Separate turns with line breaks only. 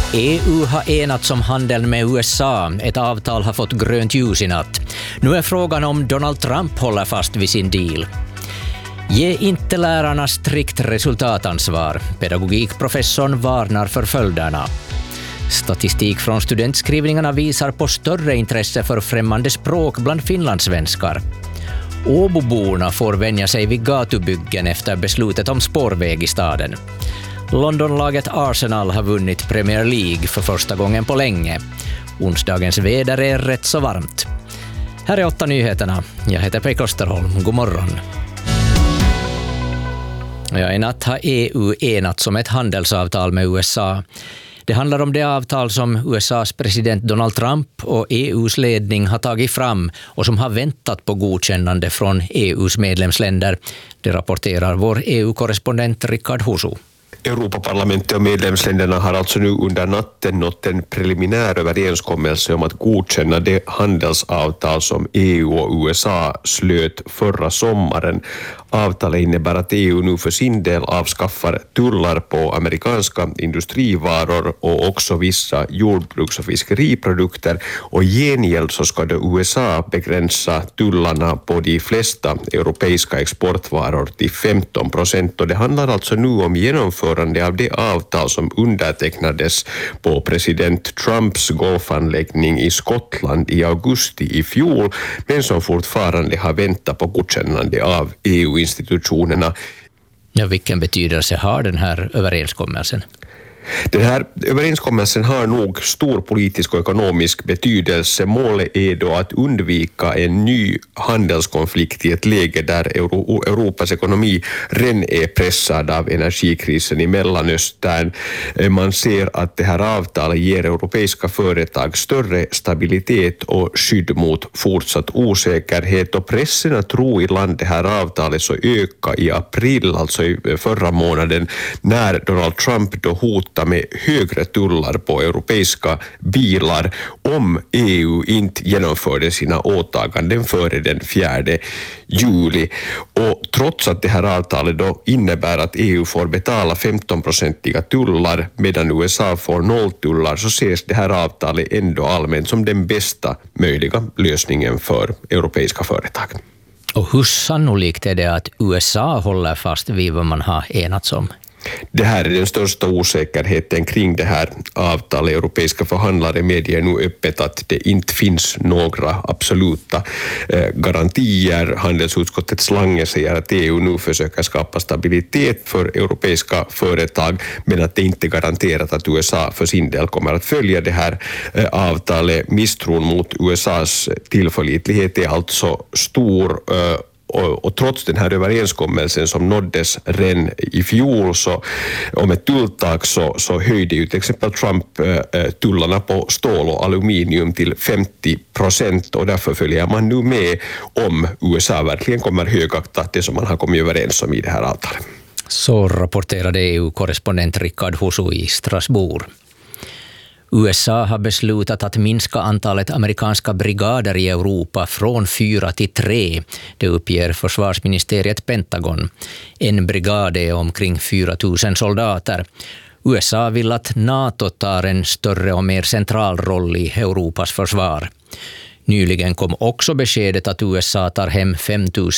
EU har enats om handeln med USA. Ett avtal har fått grönt ljus i natt. Nu är frågan om Donald Trump håller fast vid sin deal. Ge inte lärarna strikt resultatansvar. Pedagogikprofessorn varnar för följderna. Statistik från studentskrivningarna visar på större intresse för främmande språk bland finlandssvenskar. Åboborna får vänja sig vid gatubyggen efter beslutet om spårväg i staden. Londonlaget Arsenal har vunnit Premier League för första gången på länge. Onsdagens väder är rätt så varmt. Här är 8 nyheterna. Jag heter Pekka Österholm. God morgon. I natt har EU enats om ett handelsavtal med USA. Det handlar om det avtal som USAs president Donald Trump och EUs ledning har tagit fram och som har väntat på godkännande från EUs medlemsländer. Det rapporterar vår EU-korrespondent Rickard Husu.
Europaparlamentet och medlemsländerna har alltså nu under natten nått en preliminär överenskommelse om att godkänna det handelsavtal som EU och USA slöt förra sommaren. Avtalet innebär att EU nu för sin del avskaffar tullar på amerikanska industrivaror och också vissa jordbruks- och fiskeriprodukter, och i gengäld så ska då USA begränsa tullarna på de flesta europeiska exportvaror till 15%, och det handlar alltså nu om genomförande av det avtal som undertecknades på president Trumps golfanläggning i Skottland i augusti i fjol, men som fortfarande har väntat på godkännande av EU-institutionerna.
Ja, vilken betydelse har den här överenskommelsen?
Den här överenskommelsen har nog stor politisk och ekonomisk betydelse. Målet är då att undvika en ny handelskonflikt i ett läge där Europas ekonomi redan är pressad av energikrisen i Mellanöstern. Man ser att det här avtalet ger europeiska företag större stabilitet och skydd mot fortsatt osäkerhet, och pressen att tro i land det här avtalet så ökade i april, alltså i förra månaden, när Donald Trump då hotade med högre tullar på europeiska bilar om EU inte genomförde sina åtaganden före den 4 juli. Och trots att det här avtalet då innebär att EU får betala 15% tullar medan USA får 0 tullar, så ses det här avtalet ändå allmänt som den bästa möjliga lösningen för europeiska företag.
Och hur sannolikt är det att USA håller fast vid vad man har enats om?
Det här är den största osäkerheten kring det här avtalet. Europeiska förhandlare medger nu öppet att det inte finns några absoluta garantier. Handelsutskottet Lange säger att EU nu försöker skapa stabilitet för europeiska företag, men att det inte är garanterat att USA för sin del kommer att följa det här avtalet. Misstron mot USAs tillförlitlighet är alltså stor, och trots den här överenskommelsen som nåddes redan i fjol så om ett tulltak så höjde ju till exempel Trump tullarna på stål och aluminium till 50%, och därför följer man nu med om USA verkligen kommer högakta det som man har kommit överens om i det här avtalet.
Så rapporterade EU-korrespondent Rickard Husu i Strasbourg. USA har beslutat att minska antalet amerikanska brigader i Europa från 4 till 3. Det uppger försvarsministeriet Pentagon. En brigad är omkring 4 000 soldater. USA vill att NATO tar en större och mer central roll i Europas försvar. Nyligen kom också beskedet att USA tar hem 5 000